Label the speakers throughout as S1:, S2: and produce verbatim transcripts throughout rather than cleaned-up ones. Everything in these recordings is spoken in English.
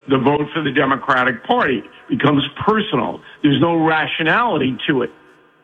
S1: the vote for the Democratic Party. It becomes personal. There's no rationality to it.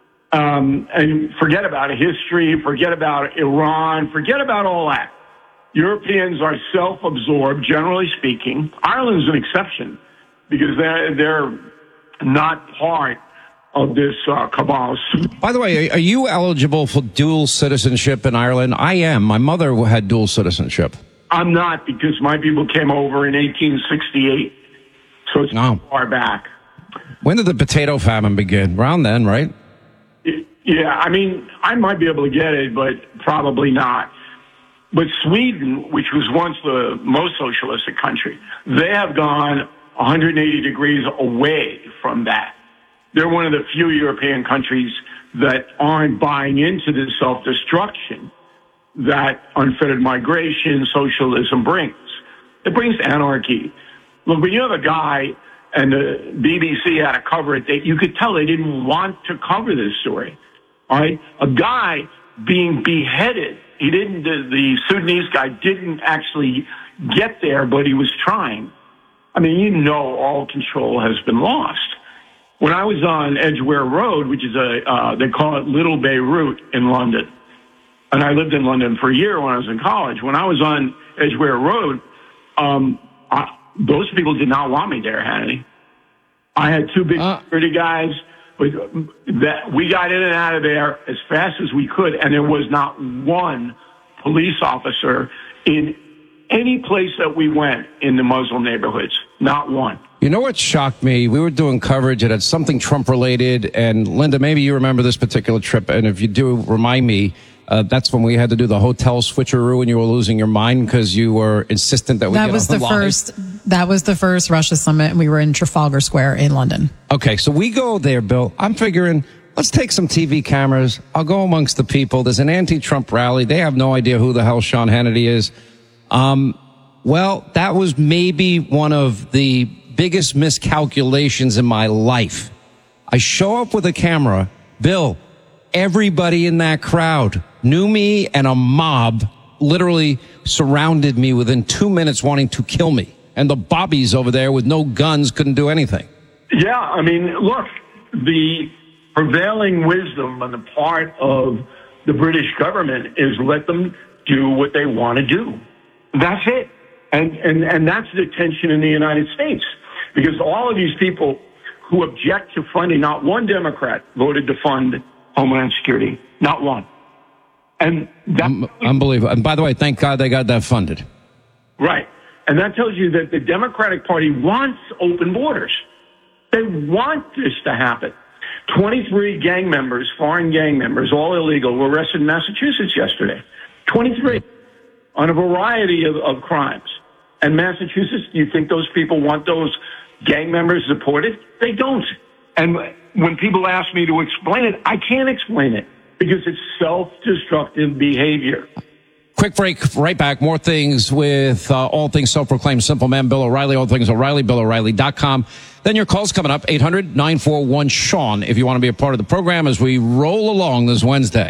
S1: Um, and forget about history, forget about Iran, forget about all that. Europeans are self-absorbed, generally speaking. Ireland's an exception because they're, they're not part of this uh, cabal.
S2: By the way, are you eligible for dual citizenship in Ireland? I am. My mother had dual citizenship.
S1: I'm not, because my people came over in eighteen sixty-eight, so it's
S2: no.
S1: far back.
S2: When did the potato famine begin? Around then, right?
S1: Yeah, I mean, I might be able to get it, but probably not. But Sweden, which was once the most socialistic country, they have gone one hundred eighty degrees away from that. They're one of the few European countries that aren't buying into the self-destruction that unfettered migration, socialism brings. It brings anarchy. Look, when you have a guy, and the B B C had to cover it, they, you could tell they didn't want to cover this story. All right? A guy being beheaded. He didn't, the, the Sudanese guy didn't actually get there, but he was trying. I mean, you know all control has been lost. When I was on Edgware Road, which is a, uh, they call it Little Beirut in London, and I lived in London for a year when I was in college. When I was on Edgware Road, um, I, those people did not want me there, Hannity. I had two big uh. security guys. That we got in and out of there as fast as we could, and there was not one police officer in any place that we went in the Muslim neighborhoods. Not one.
S2: You know what shocked me? We were doing coverage and it's something Trump related. And Linda, maybe you remember this particular trip. And if you do, remind me. Uh, that's when we had to do the hotel switcheroo and you were losing your mind because you were insistent that we
S3: that
S2: get
S3: was
S2: on
S3: the,
S2: the line.
S3: first. That was the first Russia summit, and we were in Trafalgar Square in London.
S2: Okay, so we go there, Bill. I'm figuring, let's take some T V cameras. I'll go amongst the people. There's an anti-Trump rally. They have no idea who the hell Sean Hannity is. Um, well, that was maybe one of the biggest miscalculations in my life. I show up with a camera. Bill, everybody in that crowd knew me, and a mob literally surrounded me within two minutes wanting to kill me. And the bobbies over there with no guns couldn't do anything.
S1: Yeah, I mean, look, the prevailing wisdom on the part of the British government is let them do what they want to do. That's it. And, and, and that's the tension in the United States. Because all of these people who object to funding, not one Democrat voted to fund Homeland Security. Not one. And that,
S2: um, unbelievable. And by the way, thank God they got that funded.
S1: Right. And that tells you that the Democratic Party wants open borders. They want this to happen. twenty-three gang members, foreign gang members, all illegal, were arrested in Massachusetts yesterday. twenty-three on a variety of, of crimes. And Massachusetts, do you think those people want those gang members deported? They don't. And when people ask me to explain it, I can't explain it because it's self-destructive behavior.
S2: Quick break, right back. More things with uh, all things self-proclaimed simple man Bill O'Reilly, all things O'Reilly, Bill O'Reilly dot com. Then your calls coming up, eight hundred nine four one Sean, if you want to be a part of the program as we roll along this Wednesday.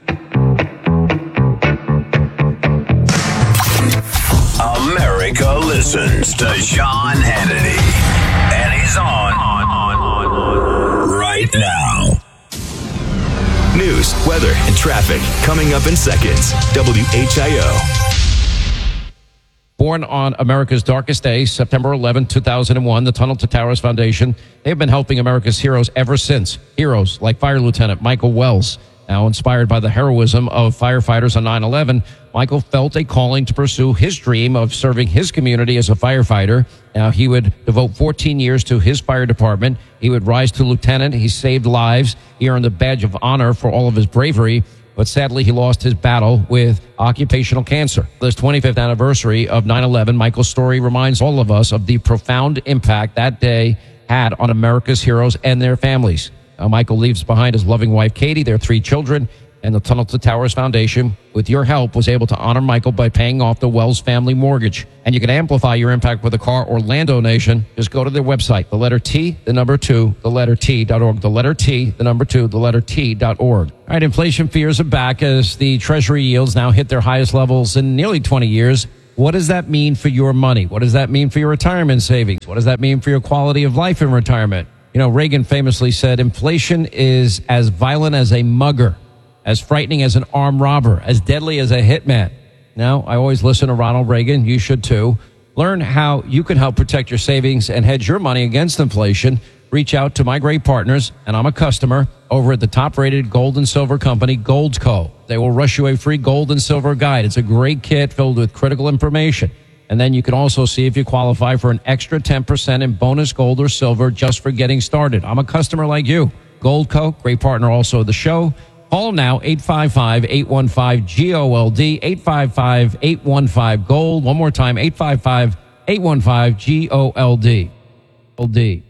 S4: America listens to Sean Hannity, and he's on, on, on, on right now.
S5: News, weather, and traffic coming up in seconds. W H I O.
S2: Born on America's darkest day, September eleventh, two thousand one, the Tunnel to Towers Foundation, they've been helping America's heroes ever since. Heroes like Fire Lieutenant Michael Wells. Now inspired by the heroism of firefighters on nine eleven, Michael felt a calling to pursue his dream of serving his community as a firefighter. Now, he would devote fourteen years to his fire department. He would rise to lieutenant. He saved lives. He earned the badge of honor for all of his bravery. But sadly, he lost his battle with occupational cancer. This twenty-fifth anniversary of nine eleven, Michael's story reminds all of us of the profound impact that day had on America's heroes and their families. Now, Michael leaves behind his loving wife, Katie, their three children, and the Tunnel to Towers Foundation, with your help, was able to honor Michael by paying off the Wells family mortgage. And you can amplify your impact with a car or land donation. Just go to their website, the letter T, the number two, the letter T dot org, the letter T, the number two, the letter T dot org. All right, inflation fears are back as the Treasury yields now hit their highest levels in nearly twenty years. What does that mean for your money? What does that mean for your retirement savings? What does that mean for your quality of life in retirement? You know, Reagan famously said, inflation is as violent as a mugger, as frightening as an armed robber, as deadly as a hitman. Now, I always listen to Ronald Reagan. You should too. Learn how you can help protect your savings and hedge your money against inflation. Reach out to my great partners, and I'm a customer, over at the top-rated gold and silver company, Goldco. They will rush you a free gold and silver guide. It's a great kit filled with critical information. And then you can also see if you qualify for an extra ten percent in bonus gold or silver just for getting started. I'm a customer like you. Goldco, great partner also of the show. Call them now, eight five five, eight one five, G O L D, eight five five, eight one five, GOLD. One more time, eight five five, eight one five, G O L D. L D.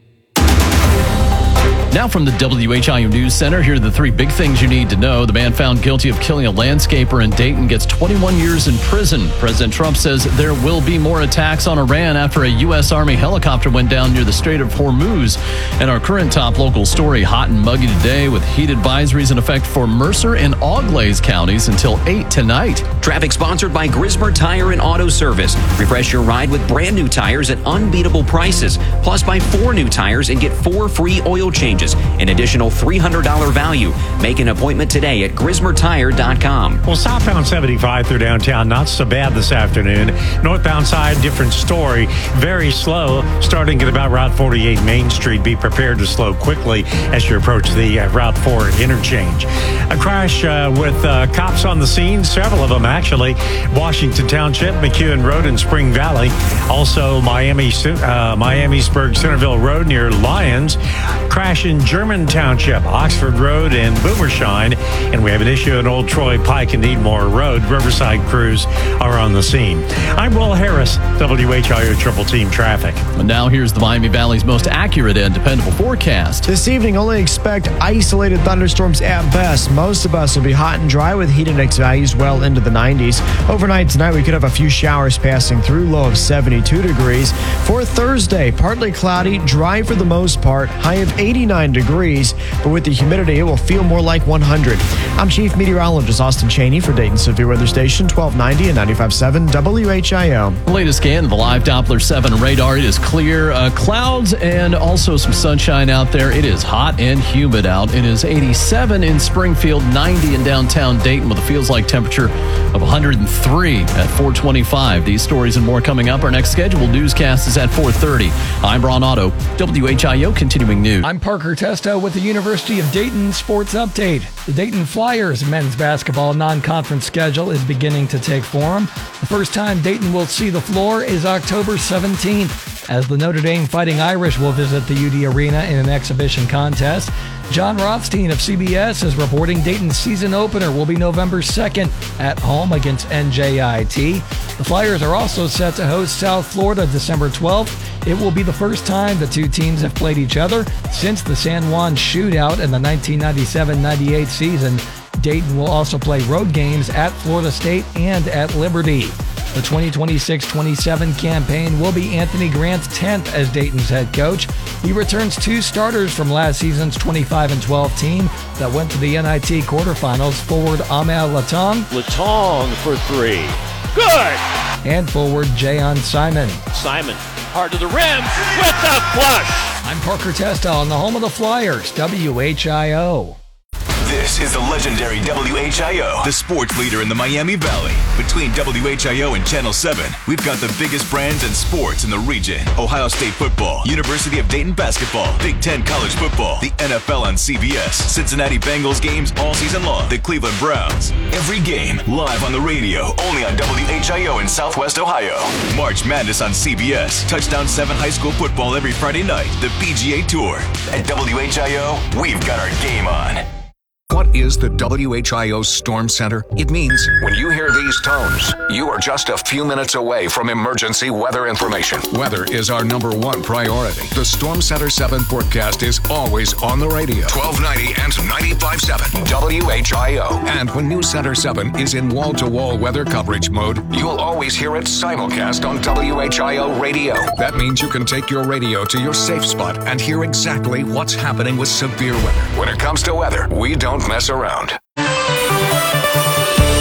S6: Now from the W H I O News Center, here are the three big things you need to know. The man found guilty of killing a landscaper in Dayton gets twenty-one years in prison. President Trump says there will be more attacks on Iran after a U S Army helicopter went down near the Strait of Hormuz. And our current top local story, hot and muggy today with heat advisories in effect for Mercer and Auglaize counties until eight tonight.
S7: Traffic sponsored by Grismer Tire and Auto Service. Refresh your ride with brand new tires at unbeatable prices. Plus, buy four new tires and get four free oil changes. An additional three hundred dollars value. Make an appointment today at grismer tire dot com.
S8: Well, southbound seventy-five through downtown, not so bad this afternoon. Northbound side, different story. Very slow, starting at about Route forty-eight Main Street. Be prepared to slow quickly as you approach the uh, Route four interchange. A crash uh, with uh, cops on the scene, several of them actually. Washington Township, McEwen Road in Spring Valley. Also, Miami, uh, Miamisburg, Centerville Road near Lyons. Crash in German Township, Oxford Road and Boomershaine. And we have an issue at Old Troy Pike and Needmore Road. Riverside crews are on the scene. I'm Will Harris, W H I O Triple Team Traffic.
S6: And now here's the Miami Valley's most accurate and dependable forecast.
S9: This evening, only expect isolated thunderstorms at best. Most of us will be hot and dry with heat index values well into the nineties. Overnight tonight, we could have a few showers passing through, low of seventy-two degrees. For Thursday, partly cloudy, dry for the most part, high of eighty-nine degrees, but with the humidity, it will feel more like one hundred. I'm Chief Meteorologist Austin Cheney for Dayton Severe Weather Station, twelve ninety and ninety-five point seven W H I O.
S6: The latest scan of the live Doppler seven radar. It is clear. Uh, clouds and also some sunshine out there. It is hot and humid out. It is eighty-seven in Springfield, ninety in downtown Dayton with a feels-like temperature of one hundred three at four twenty-five. These stories and more coming up. Our next scheduled newscast is at four thirty. I'm Ron Otto, W H I O Continuing News.
S10: I'm Parker Testo with the University of Dayton Sports Update. The Dayton Flyers men's basketball non-conference schedule is beginning to take form. The first time Dayton will see the floor is October seventeenth, as the Notre Dame Fighting Irish will visit the U D Arena in an exhibition contest. John Rothstein of C B S is reporting Dayton's season opener will be November second at home against N J I T. The Flyers are also set to host South Florida December twelfth. It will be the first time the two teams have played each other since the San Juan shootout in the nineteen ninety-seven ninety-eight season. Dayton will also play road games at Florida State and at Liberty. The twenty twenty-six twenty-seven campaign will be Anthony Grant's tenth as Dayton's head coach. He returns two starters from last season's twenty-five and twelve team that went to the N I T quarterfinals. Forward Amal Latong.
S11: Latong for three. Good!
S10: And forward Jayon Simon.
S11: Simon, hard to the rim with the flush.
S10: I'm Parker Testa on the home of the Flyers, W H I O.
S5: This is the legendary W H I O, the sports leader in the Miami Valley. Between W H I O and Channel seven, we've got the biggest brands and sports in the region. Ohio State football, University of Dayton basketball, Big Ten college football, the N F L on C B S, Cincinnati Bengals games all season long, the Cleveland Browns. Every game live on the radio, only on W H I O in Southwest Ohio. March Madness on C B S, Touchdown seven high school football every Friday night, the P G A Tour. At W H I O, we've got our game on.
S12: What is the W H I O Storm Center? It means when you hear these tones, you are just a few minutes away from emergency weather information. Weather is our number one priority. The Storm Center seven forecast is always on the radio. twelve ninety and ninety-five point seven W H I O. And when News Center seven is in wall-to-wall weather coverage mode, you'll always hear it simulcast on W H I O radio. That means you can take your radio to your safe spot and hear exactly what's happening with severe weather. When it comes to weather, we don't mess around.
S6: Honda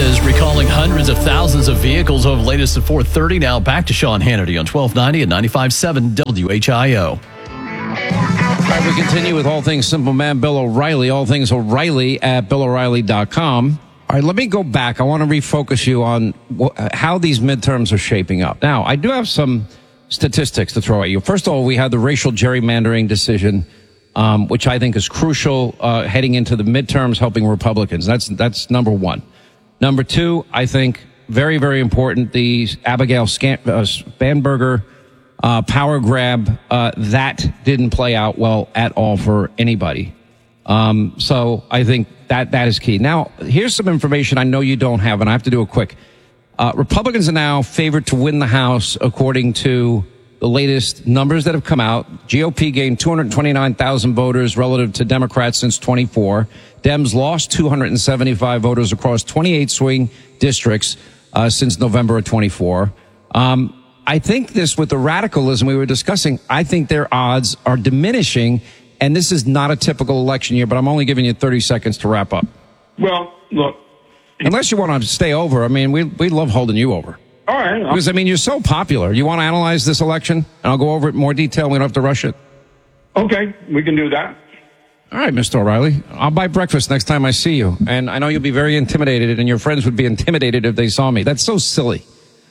S6: is recalling hundreds of thousands of vehicles over the latest at four thirty. Now back to Sean Hannity on twelve ninety and ninety-five point seven W H I O.
S2: All right, we continue with all things Simple Man Bill O'Reilly, all things O'Reilly at Bill O'Reilly dot com. All right, let me go back. I want to refocus you on wh- how these midterms are shaping up. Now, I do have some statistics to throw at you. First of all, we had the racial gerrymandering decision, um, which I think is crucial uh, heading into the midterms, helping Republicans. That's that's number one. Number two, I think very, very important, the Abigail Scan- uh, Spanberger uh, power grab, uh, that didn't play out well at all for anybody. Um, so I think that that is key. Now, here's some information I know you don't have, and I have to do it quick. Uh, Republicans are now favored to win the House according to the latest numbers that have come out. G O P gained two hundred twenty-nine thousand voters relative to Democrats since twenty-four. Dems lost two hundred seventy-five voters across twenty-eight swing districts uh, since November of twenty-four. Um, I think this, with the radicalism we were discussing, I think their odds are diminishing. And this is not a typical election year, but I'm only giving you thirty seconds to wrap up.
S1: Well, look.
S2: Unless you want to stay over. I mean, we we love holding you over.
S1: All right.
S2: Because, I mean, you're so popular. You want to analyze this election? And I'll go over it in more detail. We don't have to rush it.
S1: Okay, we can do that.
S2: All right, Mister O'Reilly. I'll buy breakfast next time I see you. And I know you'll be very intimidated, and your friends would be intimidated if they saw me. That's so silly.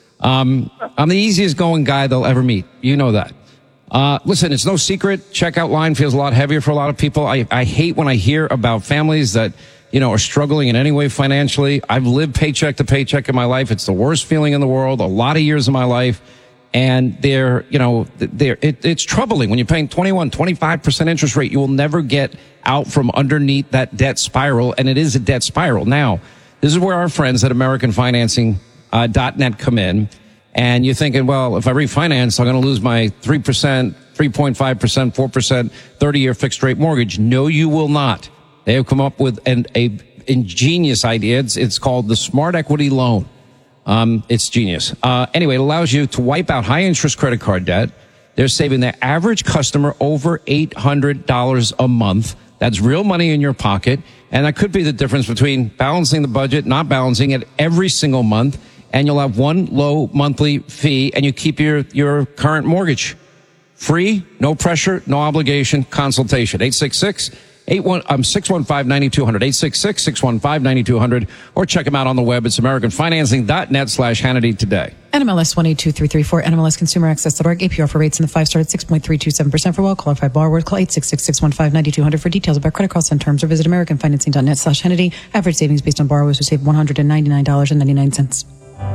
S2: Um, I'm the easiest going guy they'll ever meet. You know that. Uh, listen, it's no secret. Checkout line feels a lot heavier for a lot of people. I, I hate when I hear about families that, you know, are struggling in any way financially. I've lived paycheck to paycheck in my life. It's the worst feeling in the world, a lot of years of my life. And they're, you know, they're, it, it's troubling when you're paying twenty-one, twenty-five percent interest rate. You will never get out from underneath that debt spiral. And it is a debt spiral. Now, this is where our friends at American Financing dot net come in. And you're thinking, well, if I refinance, I'm going to lose my three percent, three point five percent, four percent, thirty-year fixed rate mortgage. No, you will not. They have come up with an a ingenious idea. It's, it's called the Smart Equity Loan. Um, it's genius. Uh, anyway, it allows you to wipe out high interest credit card debt. They're saving their average customer over eight hundred dollars a month. That's real money in your pocket. And that could be the difference between balancing the budget, not balancing it every single month. And you'll have one low monthly fee, and you keep your, your current mortgage free, no pressure, no obligation consultation. eight six six, eight one, um, six one five, nine two zero zero, eight six six, six one five, nine two zero zero, or check them out on the web. It's American Financing dot net slash Hannity today.
S3: N M L S one eight two three three four, N M L S Consumer Access dot org. A P R for rates in the five star at six point three two seven percent for well-qualified borrowers. Call eight six six, six one five, nine two zero zero for details about credit costs and terms, or visit American Financing dot net slash Hannity. Average savings based on borrowers who save one hundred ninety-nine dollars and ninety-nine cents.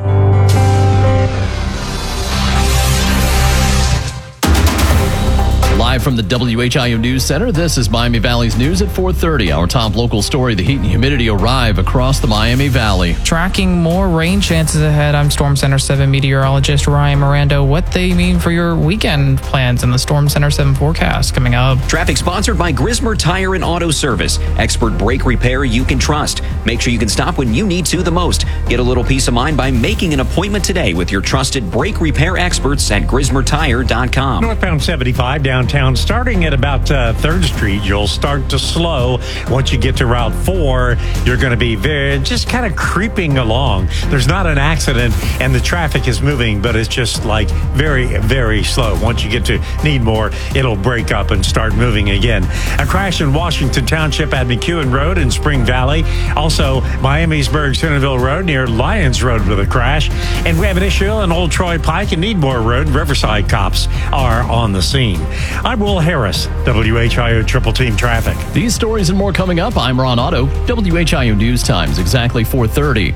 S6: Live from the W H I O News Center, this is Miami Valley's news at four thirty. Our top local story, the heat and humidity arrive across the Miami Valley.
S13: Tracking more rain chances ahead, I'm Storm Center seven meteorologist Ryan Miranda. What they mean for your weekend plans in the Storm Center seven forecast coming up.
S7: Traffic sponsored by Grismer Tire and Auto Service. Expert brake repair you can trust. Make sure you can stop when you need to the most. Get a little peace of mind by making an appointment today with your trusted brake repair experts at Grismer Tire dot com.
S8: Northbound seventy-five downtown, starting at about uh, third Street, you'll start to slow. Once you get to Route four, you're going to be very, just kind of creeping along. There's not an accident, and the traffic is moving, but it's just like very, very slow. Once you get to Needmore, it'll break up and start moving again. A crash in Washington Township at McEwen Road in Spring Valley. Also, Miamisburg Centerville Road near Lyons Road with a crash. And we have an issue on Old Troy Pike and Needmore Road. Riverside cops are on the scene. I'm Will Harris, W H I O Triple Team Traffic.
S6: These stories and more coming up. I'm Ron Otto, W H I O News Times, exactly four thirty.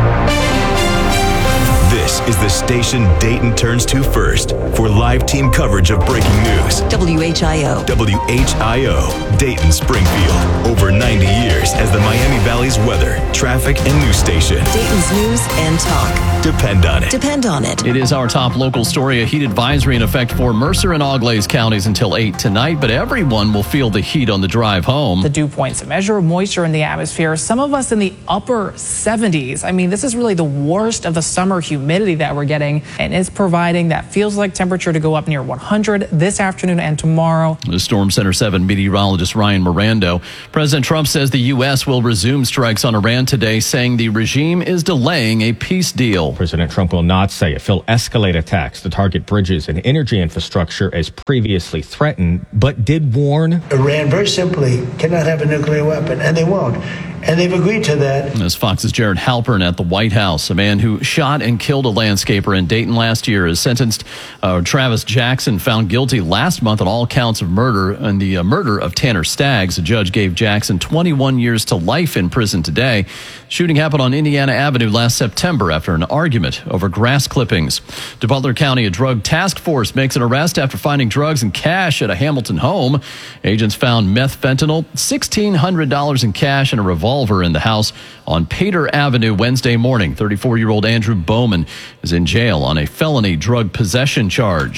S5: This is the station Dayton turns to first for live team coverage of breaking news.
S14: W H I O.
S5: W H I O, Dayton Springfield. Over ninety years as the Miami Valley's weather, traffic, and news station.
S14: Dayton's news and talk.
S5: Depend on it.
S14: Depend on it.
S6: It is our top local story. A heat advisory in effect for Mercer and Auglaize counties until eight tonight, but everyone will feel the heat on the drive home.
S13: The dew points, a measure of moisture in the atmosphere. Some of us in the upper seventies. I mean, this is really the worst of the summer humidity. humidity that we're getting, and it's providing that feels like temperature to go up near one hundred this afternoon and tomorrow.
S6: The Storm Center seven meteorologist Ryan Mirando. President Trump says the U S will resume strikes on Iran today, saying the regime is delaying a peace deal.
S15: President Trump will not say if he'll escalate attacks to target bridges and energy infrastructure as previously threatened, but did warn
S16: Iran very simply cannot have a nuclear weapon, and they won't. And they've agreed to that.
S6: As Fox's Jared Halpern at the White House, a man who shot and killed a landscaper in Dayton last year is sentenced. Uh, Travis Jackson found guilty last month on all counts of murder and the uh, murder of Tanner Staggs. A judge gave Jackson twenty-one years to life in prison today. Shooting happened on Indiana Avenue last September after an argument over grass clippings. To Butler County, a drug task force makes an arrest after finding drugs and cash at a Hamilton home. Agents found meth fentanyl, sixteen hundred dollars in cash, and a revolver in the house on Pater Avenue Wednesday morning. thirty-four-year-old Andrew Bowman is in jail on a felony drug possession charge.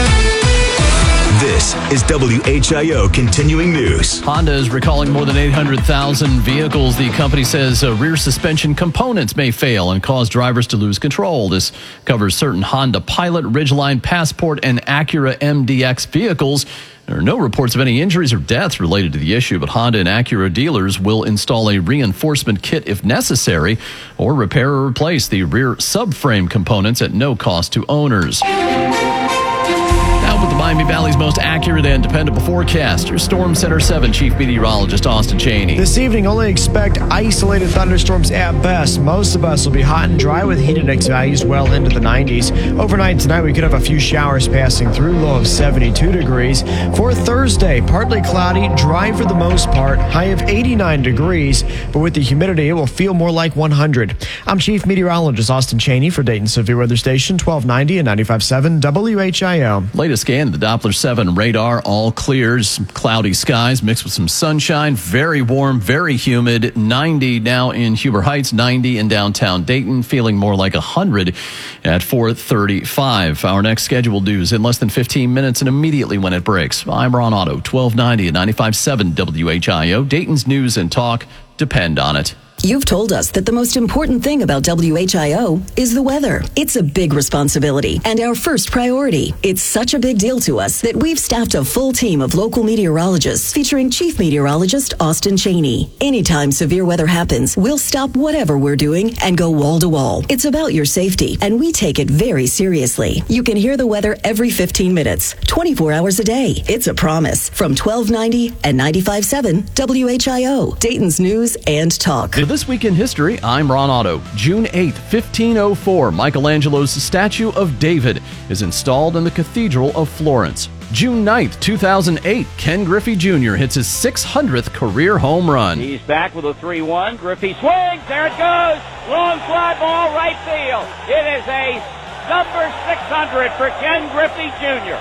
S5: This is W H I O Continuing News.
S6: Honda is recalling more than eight hundred thousand vehicles. The company says uh, rear suspension components may fail and cause drivers to lose control. This covers certain Honda Pilot, Ridgeline, Passport, and Acura M D X vehicles. There are no reports of any injuries or deaths related to the issue, but Honda and Acura dealers will install a reinforcement kit if necessary or repair or replace the rear subframe components at no cost to owners. Now with the Miami Valley's most accurate and dependable forecaster, Storm Center seven Chief Meteorologist Austin Cheney.
S9: This evening, only expect isolated thunderstorms at best. Most of us will be hot and dry with heat index values well into the nineties. Overnight tonight, we could have a few showers passing through, low of seventy-two degrees. For Thursday, partly cloudy, dry for the most part, high of eighty-nine degrees. But with the humidity, it will feel more like one hundred. I'm Chief Meteorologist Austin Cheney for Dayton Severe Weather Station, twelve ninety and ninety-five point seven W H I O.
S6: Latest scan of the Doppler seven radar, all clears, cloudy skies mixed with some sunshine, very warm, very humid, ninety now in Huber Heights, ninety in downtown Dayton, feeling more like one hundred at four thirty-five. Our next scheduled news in less than fifteen minutes and immediately when it breaks. I'm Ron Otto, twelve ninety and ninety-five point seven W H I O. Dayton's news and talk depend on it.
S14: You've told us that the most important thing about W H I O is the weather. It's a big responsibility and our first priority. It's such a big deal to us that we've staffed a full team of local meteorologists featuring Chief Meteorologist Austin Cheney. Anytime severe weather happens, we'll stop whatever we're doing and go wall to wall. It's about your safety, and we take it very seriously. You can hear the weather every fifteen minutes, twenty-four hours a day. It's a promise. From twelve ninety and ninety-five point seven W H I O, Dayton's news and talk.
S6: For this week in history, I'm Ron Otto. June eighth, fifteen oh four, Michelangelo's statue of David is installed in the Cathedral of Florence. June ninth, two thousand eight, Ken Griffey Junior hits his six hundredth career home run.
S11: He's back with a three one. Griffey swings. There it goes. Long fly ball, right field. It is a number six hundred for Ken Griffey Junior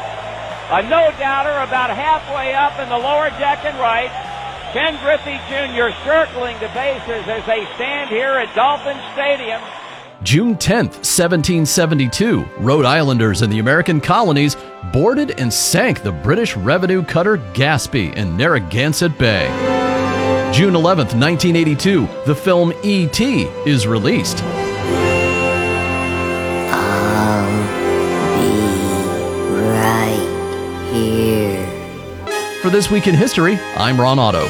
S11: A no-doubter about halfway up in the lower deck and right. Ken Griffey Junior circling the bases as they stand here at Dolphin Stadium.
S6: June tenth, seventeen seventy-two, Rhode Islanders and the American colonies boarded and sank the British revenue cutter Gaspee in Narragansett Bay. June eleventh, nineteen eighty-two, the film E T is released.
S17: I'll be right here.
S6: For This Week in History, I'm Ron Otto.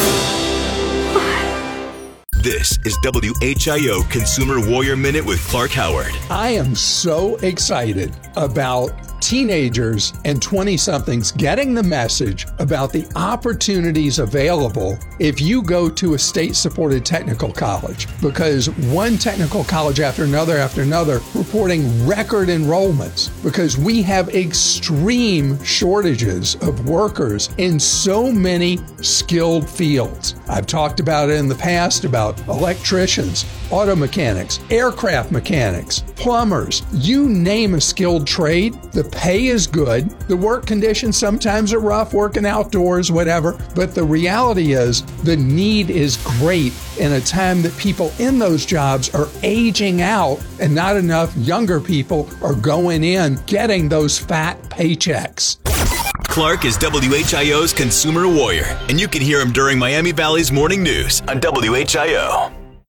S5: This is W H I O Consumer Warrior Minute with Clark Howard.
S18: I am so excited about teenagers and twenty-somethings getting the message about the opportunities available if you go to a state-supported technical college, because one technical college after another after another reporting record enrollments, because we have extreme shortages of workers in so many skilled fields. I've talked about it in the past about electricians, auto mechanics, aircraft mechanics, plumbers, you name a skilled trade. The pay is good. The work conditions sometimes are rough, working outdoors, whatever. But the reality is the need is great in a time that people in those jobs are aging out and not enough younger people are going in getting those fat paychecks.
S5: Clark is W H I O's Consumer Warrior, and you can hear him during Miami Valley's morning news on W H I O.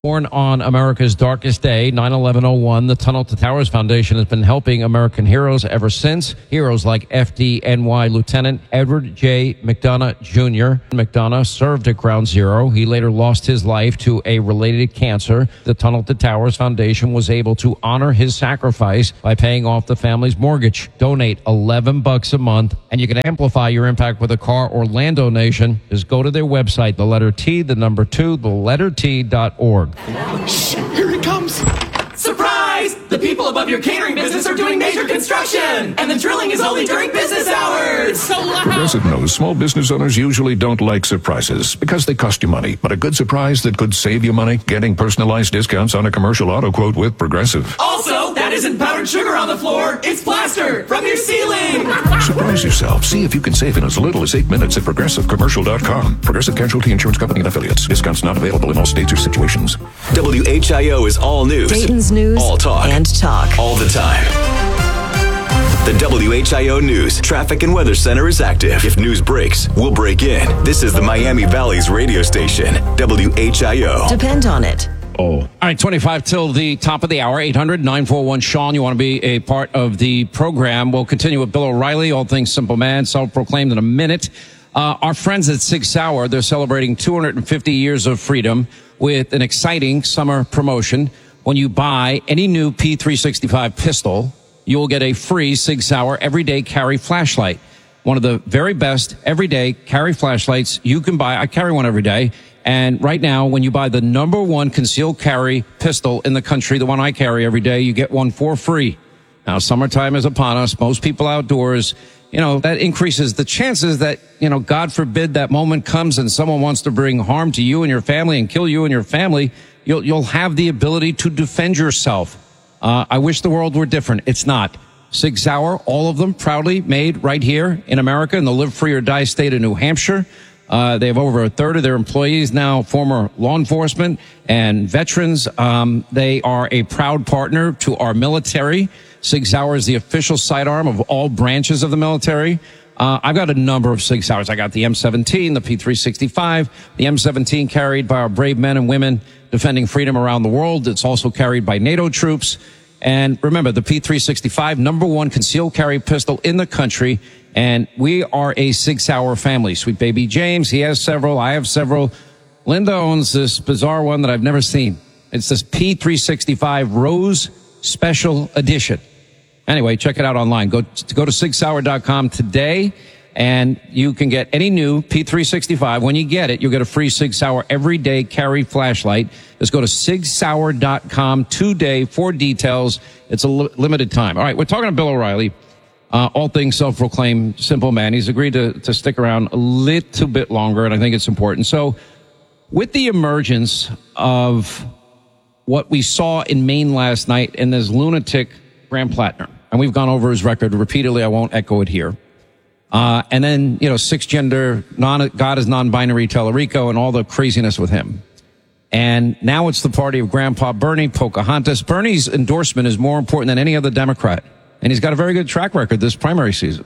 S2: Born on America's darkest day, nine eleven oh one, the Tunnel to Towers Foundation has been helping American heroes ever since. Heroes like F D N Y Lieutenant Edward J. McDonough Junior McDonough served at Ground Zero. He later lost his life to a related cancer. The Tunnel to Towers Foundation was able to honor his sacrifice by paying off the family's mortgage. Donate eleven bucks a month, and you can amplify your impact with a car or land donation. Just go to their website, the letter T, the number two, the letter T dot org.
S19: Shh, here it comes. Surprise! The people above your catering business are doing major construction, and the drilling is only during business hours. So loud.
S12: Progressive knows small business owners usually don't like surprises because they cost you money. But a good surprise that could save you money, getting personalized discounts on a commercial auto quote with Progressive.
S19: Also, that isn't powdered sugar on the floor. It's plaster from your ceiling.
S12: Surprise yourself. See if you can save in as little as eight minutes at progressive commercial dot com. Progressive Casualty Insurance Company and Affiliates. Discounts not available in all states or situations.
S5: W H I O is all news.
S14: Dayton's news
S5: all talk.
S14: and talk.
S5: All the time. The W H I O News Traffic and Weather Center is active. If news breaks, we'll break in. This is the Miami Valley's radio station, W H I O.
S14: Depend on it.
S2: Oh. All right, twenty-five till the top of the hour, eight hundred nine four one Sean. You want to be a part of the program. We'll continue with Bill O'Reilly, all things Simple Man, self-proclaimed in a minute. Uh, our friends at Sig Sauer, they're celebrating two hundred fifty years of freedom with an exciting summer promotion. When you buy any new P three sixty-five pistol, you will get a free Sig Sauer everyday carry flashlight. One of the very best everyday carry flashlights you can buy. I carry one every day. And right now, when you buy the number one concealed carry pistol in the country, the one I carry every day, you get one for free. Now, summertime is upon us. Most people outdoors, you know, that increases the chances that, you know, God forbid that moment comes and someone wants to bring harm to you and your family and kill you and your family. You'll, you'll have the ability to defend yourself. Uh, I wish the world were different. It's not. Sig Sauer, all of them proudly made right here in America in the live free or die state of New Hampshire. Uh, they have over a third of their employees now former law enforcement and veterans. Um, they are a proud partner to our military. Sig Sauer is the official sidearm of all branches of the military. Uh, I've got a number of Sig Sauers. I got the M seventeen, the P three sixty-five, the M seventeen carried by our brave men and women defending freedom around the world. It's also carried by NATO troops. And remember, the P three sixty-five, number one concealed carry pistol in the country. And we are a Sig Sauer family. Sweet baby James, he has several. I have several. Linda owns this bizarre one that I've never seen. It's this P three sixty-five Rose Special Edition. Anyway, check it out online. Go to, go to sig sauer dot com today, and you can get any new P three sixty-five. When you get it, you'll get a free Sig Sauer everyday carry flashlight. Just go to sig sauer dot com today for details. It's a li- limited time. All right, we're talking to Bill O'Reilly. Uh, all things self-proclaimed simple man. He's agreed to, to stick around a little bit longer, and I think it's important. So with the emergence of what we saw in Maine last night and this lunatic Graham Plattner, and we've gone over his record repeatedly, I won't echo it here. Uh, and then, you know, six gender, non, God is non-binary Tellerico and all the craziness with him. And now it's the party of Grandpa Bernie, Pocahontas. Bernie's endorsement is more important than any other Democrat. And he's got a very good track record this primary season.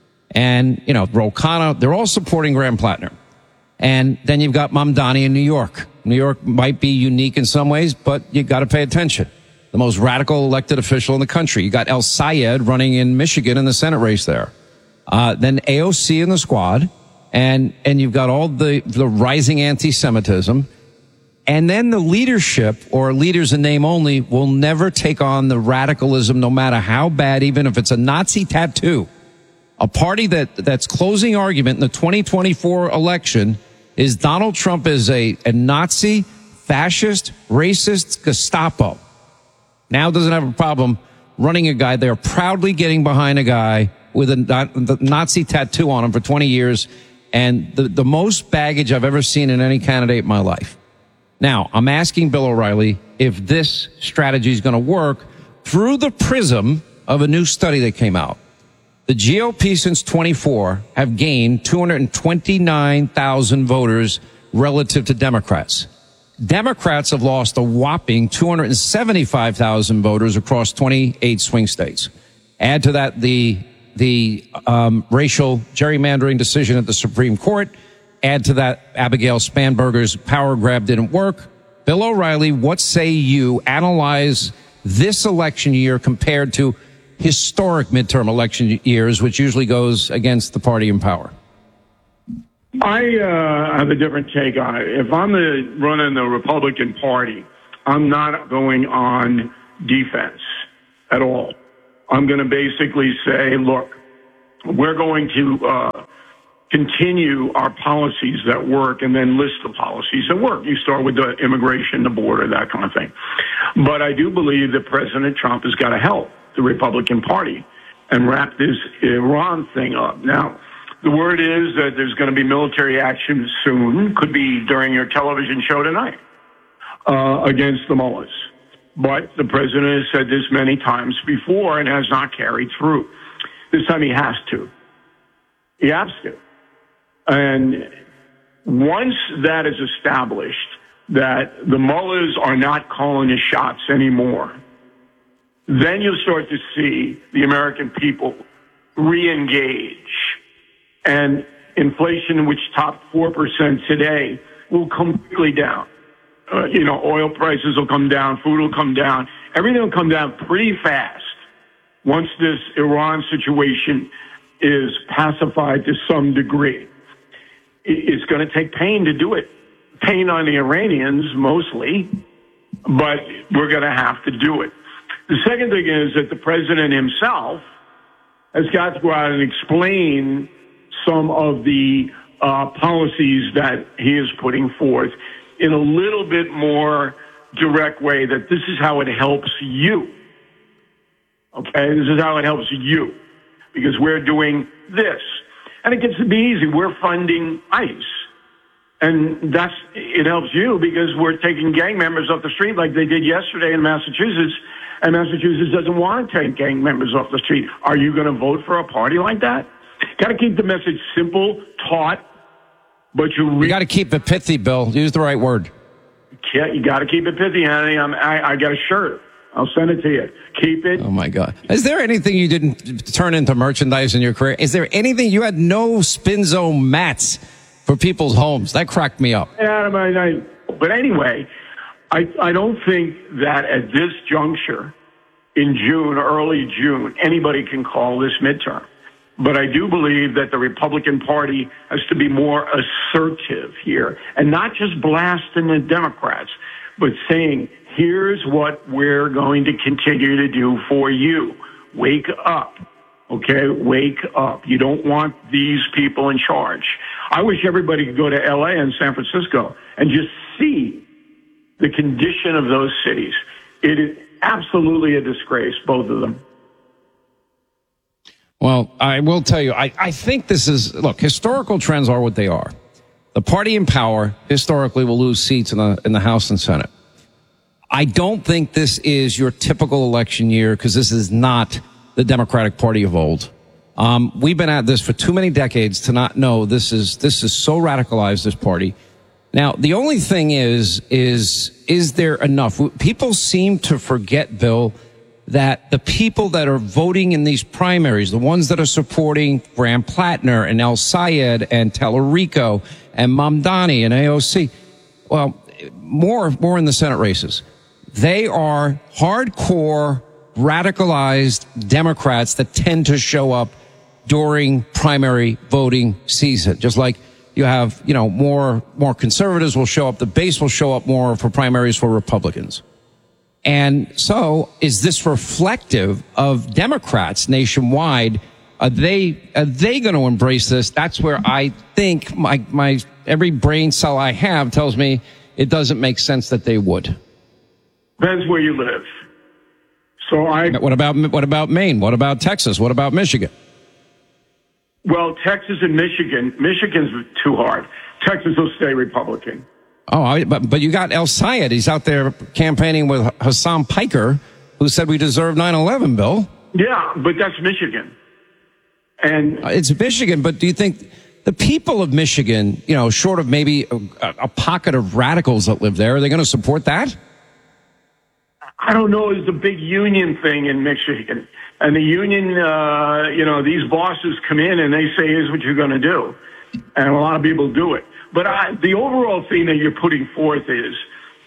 S2: And, you know, Ro Khanna, they're all supporting Graham Plattner. And then you've got Mamdani in New York. New York might be unique in some ways, but you got to pay attention. The most radical elected official in the country. You got El Sayed running in Michigan in the Senate race there. Uh, then A O C in the squad. And, and you've got all the, the rising anti-Semitism. And then the leadership, or leaders in name only, will never take on the radicalism, no matter how bad, even if it's a Nazi tattoo. A party that, that's closing argument in the twenty twenty-four election is Donald Trump is a, a Nazi, fascist, racist Gestapo. Now doesn't have a problem running a guy. They're proudly getting behind a guy with a, a Nazi tattoo on him for twenty years. And the, the most baggage I've ever seen in any candidate in my life. Now, I'm asking Bill O'Reilly if this strategy is going to work through the prism of a new study that came out. The G O P since twenty-four have gained two hundred twenty-nine thousand voters relative to Democrats. Democrats have lost a whopping two hundred seventy-five thousand voters across twenty-eight swing states. Add to that the the um, racial gerrymandering decision at the Supreme Court. Add to that Abigail Spanberger's power grab didn't work. Bill O'Reilly, what say you? Analyze this election year compared to historic midterm election years, which usually goes against the party in power.
S1: I uh, have a different take on it. If I'm the, running the Republican Party, I'm not going on defense at all. I'm going to basically say, look, we're going to uh, continue our policies that work and then list the policies that work. You start with the immigration, the border, that kind of thing. But I do believe that President Trump has got to help the Republican Party and wrap this Iran thing up. Now, the word is that there's going to be military action soon, could be during your television show tonight, uh, against the mullahs. But the president has said this many times before and has not carried through. This time he has to. He has to. And once that is established, that the mullahs are not calling the shots anymore, then you'll start to see the American people re-engage. And inflation, which topped four percent today, will come quickly down. Uh, you know, oil prices will come down, food will come down. Everything will come down pretty fast once this Iran situation is pacified to some degree. It's going to take pain to do it. Pain on the Iranians, mostly, but we're going to have to do it. The second thing is that the president himself has got to go out and explain some of the uh, policies that he is putting forth in a little bit more direct way, that this is how it helps you. Okay, this is how it helps you, because we're doing this. And it gets to be easy. We're funding ICE. And that's, it helps you because we're taking gang members off the street like they did yesterday in Massachusetts. And Massachusetts doesn't want to take gang members off the street. Are you going to vote for a party like that? Got to keep the message simple, taut, but you re-
S2: You got to keep it pithy, Bill. Use the right word.
S1: Yeah, you got to keep it pithy, honey. I'm, I, I got a shirt. I'll send it to you. Keep it.
S2: Oh, my God. Is there anything you didn't turn into merchandise in your career? Is there anything? You had no Spinzo mats for people's homes. That cracked me up.
S1: Yeah, but anyway, I, I don't think that at this juncture in June, early June, anybody can call this midterm. But I do believe that the Republican Party has to be more assertive here and not just blasting the Democrats, but saying, here's what we're going to continue to do for you. Wake up. Okay? Wake up. You don't want these people in charge. I wish everybody could go to L A and San Francisco and just see the condition of those cities. It is absolutely a disgrace, both of them.
S2: Well, I will tell you, I, I think this is, look, historical trends are what they are. The party in power historically will lose seats in the, in the House and Senate. I don't think this is your typical election year because this is not the Democratic Party of old. Um, we've been at this for too many decades to not know this is, this is so radicalized, this party. Now, the only thing is, is, is there enough? People seem to forget, Bill, that the people that are voting in these primaries, the ones that are supporting Graham Plattner and El Sayed and Tallarico and Mamdani and A O C, well, more, more in the Senate races. They are hardcore, radicalized Democrats that tend to show up during primary voting season. Just like you have, you know, more, more conservatives will show up. The base will show up more for primaries for Republicans. And so is this reflective of Democrats nationwide? Are they, are they going to embrace this? That's where I think my, my, every brain cell I have tells me it doesn't make sense that they would.
S1: Depends where you live. So I.
S2: What about, what about Maine? What about Texas? What about Michigan?
S1: Well, Texas and Michigan, Michigan's too hard. Texas will stay Republican.
S2: Oh, I, but, but you got El Sayed. He's out there campaigning with Hassan Piker, who said we deserve nine eleven, Bill.
S1: Yeah, but that's Michigan. And
S2: it's Michigan, but do you think the people of Michigan, you know, short of maybe a, a pocket of radicals that live there, are they going to support that?
S1: I don't know. It's a big union thing in Michigan. And the union, uh, you know, these bosses come in and they say, here's what you're going to do. And a lot of people do it. But I, the overall thing that you're putting forth is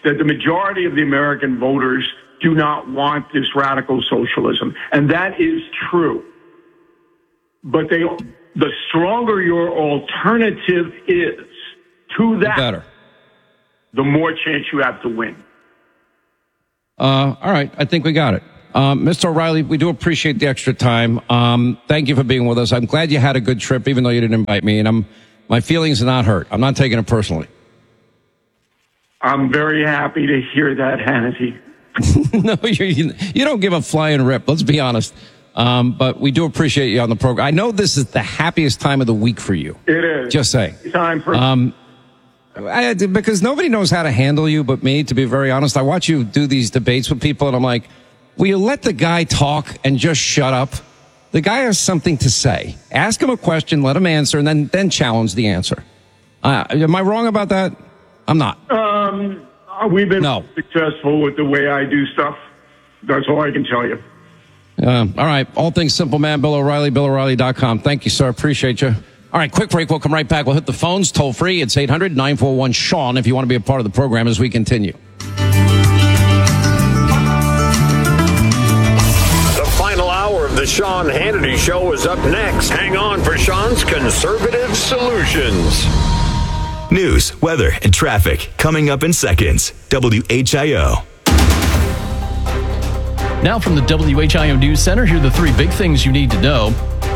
S1: that the majority of the American voters do not want this radical socialism. And that is true. But they, the stronger your alternative is to that,
S2: better.
S1: the more chance you have to win.
S2: Uh, all right. I think we got it. Um, Mister O'Reilly, we do appreciate the extra time. Um, thank you for being with us. I'm glad you had a good trip, even though you didn't invite me. And I'm, my feelings are not hurt. I'm not taking it personally.
S1: I'm very happy to hear that, Hannity.
S2: No, you, you don't give a flying rip. Let's be honest. Um, but we do appreciate you on the program. I know this is the happiest time of the week for you.
S1: It is.
S2: Just saying.
S1: Time for.
S2: Um, I, because nobody knows how to handle you but me, to be very honest. I watch you do these debates with people, and I'm like, will you let the guy talk and just shut up? The guy has something to say. Ask him a question, let him answer, and then, then challenge the answer. Uh, am I wrong about that? I'm not.
S1: Um, we've been
S2: no.
S1: successful with the way I do stuff. That's all I can tell you.
S2: Uh, all right. All things simple, man. Bill O'Reilly, Bill O'Reilly dot com. Thank you, sir. Appreciate you. All right. Quick break. We'll come right back. We'll hit the phones toll free. It's eight hundred nine four one Sean if you want to be a part of the program as we continue.
S20: The final hour of the Sean Hannity Show is up next. Hang on for Sean's Conservative Solutions.
S5: News, weather, and traffic coming up in seconds. W H I O.
S6: Now from the W H I O News Center, here are the three big things you need to know.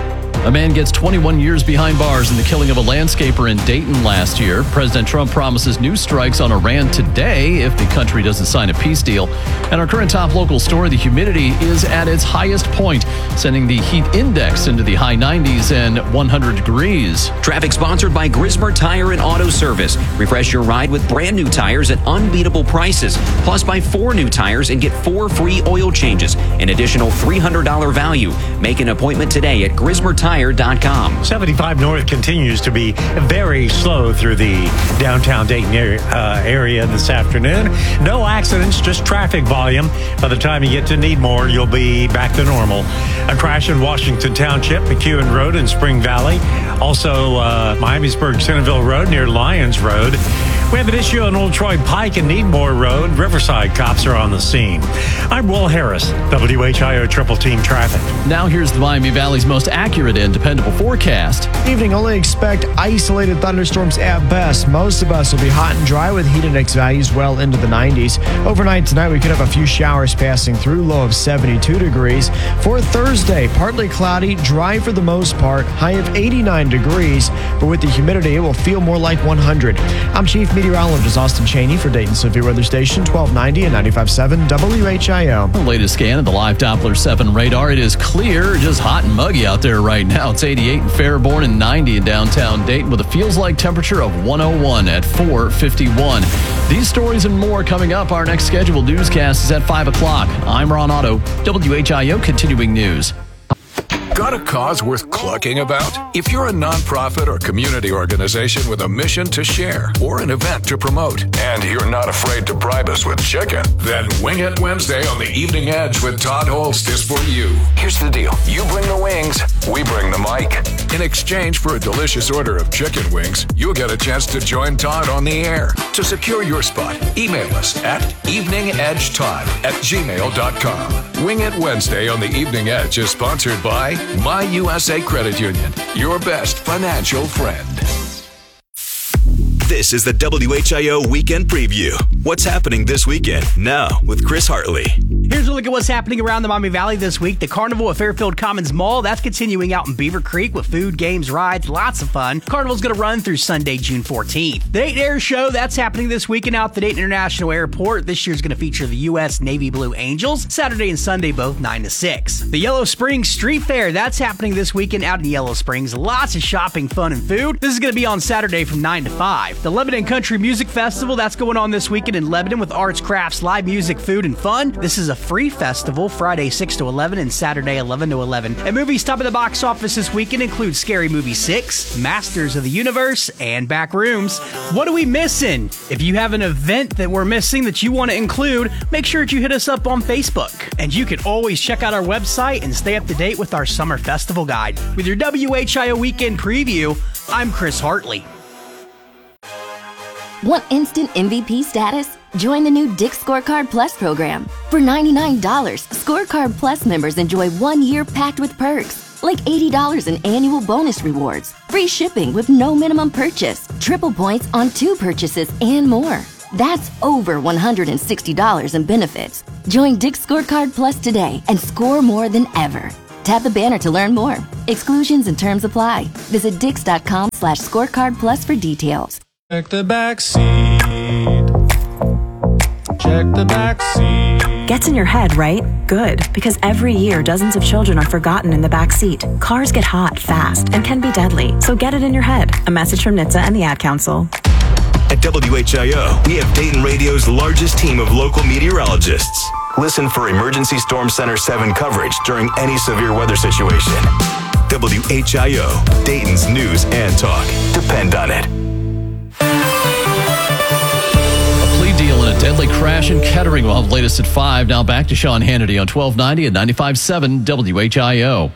S6: A man gets twenty-one years behind bars in the killing of a landscaper in Dayton last year. President Trump promises new strikes on Iran today if the country doesn't sign a peace deal. And our current top local story, the humidity is at its highest point, sending the heat index into the high nineties and one hundred degrees.
S7: Traffic sponsored by Grismer Tire and Auto Service. Refresh your ride with brand new tires at unbeatable prices. Plus, buy four new tires and get four free oil changes. An additional three hundred dollars value. Make an appointment today at Grismer Tire dot com.
S8: seventy-five North continues to be very slow through the downtown Dayton area, uh, area this afternoon. No accidents, just traffic volume. By the time you get to Needmore, you'll be back to normal. A crash in Washington Township, McEwen Road in Spring Valley. Also, uh, Miamisburg Centerville Road near Lyons Road. We have an issue on Old Troy Pike and Needmore Road. Riverside cops are on the scene. I'm Will Harris, W H I O Triple Team Traffic.
S6: Now here's the Miami Valley's most accurate and dependable forecast.
S9: Evening, only expect isolated thunderstorms at best. Most of us will be hot and dry with heat index values well into the nineties. Overnight tonight, we could have a few showers passing through, low of seventy-two degrees. For Thursday, partly cloudy, dry for the most part, high of eighty-nine degrees. But with the humidity, it will feel more like one hundred. I'm Chief Meteorologist Austin Cheney for Dayton Severe Weather Station, twelve ninety and ninety-five point seven W H I O.
S6: The latest scan of the live Doppler seven radar. It is clear, just hot and muggy out there right now. It's eighty-eight in Fairborn and ninety in downtown Dayton with a feels-like temperature of one oh one at four fifty-one. These stories and more coming up. Our next scheduled newscast is at five o'clock. I'm Ron Otto, W H I O Continuing News.
S12: Got a cause worth clucking about? If you're a nonprofit or community organization with a mission to share or an event to promote, and you're not afraid to bribe us with chicken, then Wing It Wednesday on the Evening Edge with Todd Holst is for you. Here's the deal. You bring the wings, we bring the mic. In exchange for a delicious order of chicken wings, you'll get a chance to join Todd on the air. To secure your spot, email us at eveningedgetodd at gmail dot com. Wing It Wednesday on the Evening Edge is sponsored by My U S A Credit Union, your best financial friend.
S5: This is the W H I O Weekend Preview. What's happening this weekend? Now with Chris Hartley.
S21: Here's a look at what's happening around the Miami Valley this week. The Carnival at Fairfield Commons Mall, that's continuing out in Beaver Creek with food, games, rides, lots of fun. Carnival's going to run through Sunday, June fourteenth. The Dayton Air Show, that's happening this weekend out at the Dayton International Airport. This year's going to feature the U S Navy Blue Angels, Saturday and Sunday, both nine to six. The Yellow Springs Street Fair, that's happening this weekend out in Yellow Springs. Lots of shopping, fun, and food. This is going to be on Saturday from nine to five. The Lebanon Country Music Festival, that's going on this weekend in Lebanon with arts, crafts, live music, food, and fun. This is a free festival, Friday six to eleven and Saturday eleven to eleven. And movies top of the box office this weekend include Scary Movie six, Masters of the Universe, and Backrooms. What are we missing? If you have an event that we're missing that you want to include, make sure that you hit us up on Facebook. And you can always check out our website and stay up to date with our Summer Festival Guide. With your W H I O Weekend Preview, I'm Chris Hartley.
S4: Want instant M V P status? Join the new Dick's Scorecard Plus program. For ninety-nine dollars, Scorecard Plus members enjoy one year packed with perks, like eighty dollars in annual bonus rewards, free shipping with no minimum purchase, triple points on two purchases, and more. That's over one hundred sixty dollars in benefits. Join Dick's Scorecard Plus today and score more than ever. Tap the banner to learn more. Exclusions and terms apply. Visit dix.com slash scorecard plus for details.
S22: Check the back seat. Check the back seat.
S23: Gets in your head, right? Good, because every year dozens of children are forgotten in the back seat. Cars get hot fast and can be deadly, so get it in your head. A message from N H T S A and the Ad Council.
S5: At W H I O, we have Dayton Radio's largest team of local meteorologists. Listen for Emergency Storm Center seven coverage during any severe weather situation. W H I O, Dayton's news and talk. Depend on it.
S6: A plea deal in a deadly crash in Kettering. We'll have the latest at five. Now back to Sean Hannity on twelve ninety and ninety-five point seven W H I O.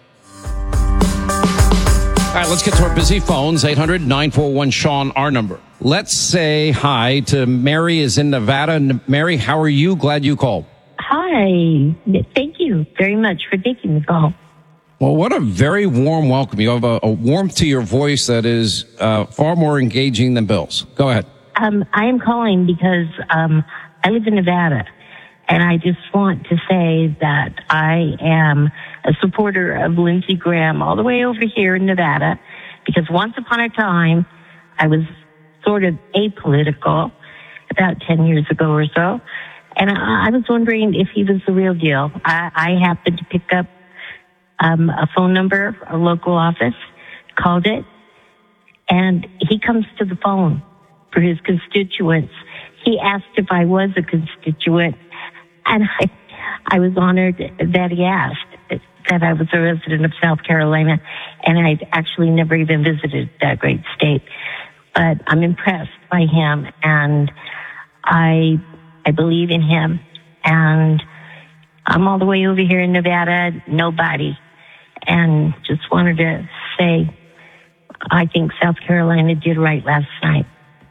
S2: All right, let's get to our busy phones. eight hundred nine four one Sean, our number. Let's say hi to Mary is in Nevada. Mary, how are you? Glad you called.
S24: Hi. Thank you very much for taking the call.
S2: Well, what a very warm welcome. You have a, a warmth to your voice that is uh, far more engaging than Bill's. Go ahead.
S24: Um, I am calling because um, I live in Nevada, and I just want to say that I am a supporter of Lindsey Graham all the way over here in Nevada, because once upon a time, I was sort of apolitical about ten years ago or so, and I, I was wondering if he was the real deal. I, I happened to pick up um, a phone number, a local office, called it, and he comes to the phone for his constituents. He asked if I was a constituent, and I, I was honored that he asked, that I was a resident of South Carolina, and I'd actually never even visited that great state. But I'm impressed by him, and I I believe in him, and I'm all the way over here in Nevada, nobody. And just wanted to say, I think South Carolina did right last night.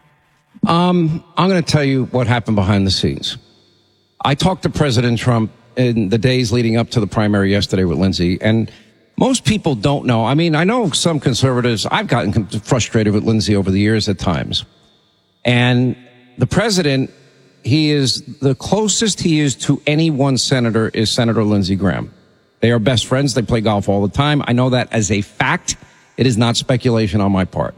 S2: Um, I'm going to tell you what happened behind the scenes. I talked to President Trump in the days leading up to the primary yesterday with Lindsey, and most people don't know. I mean, I know some conservatives, I've gotten frustrated with Lindsey over the years at times. And the president, he is the closest he is to any one senator is Senator Lindsey Graham. They are best friends. They play golf all the time. I know that as a fact. It is not speculation on my part.